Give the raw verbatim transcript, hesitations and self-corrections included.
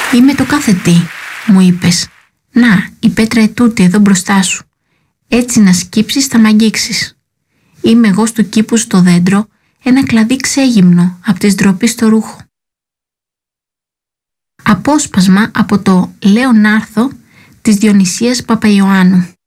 «Είμαι το κάθε τι», μου είπες. «Να, η πέτρα ετούτη εδώ μπροστά σου. Έτσι να σκύψεις θα μ' αγγίξεις. Είμαι εγώ στου κήπου στο δέντρο, ένα κλαδί ξέγυμνο απ' της ντροπής στο ρούχο». Απόσπασμα από το «Λέω να'ρθω» της Διονυσίας Παπαϊωάννου.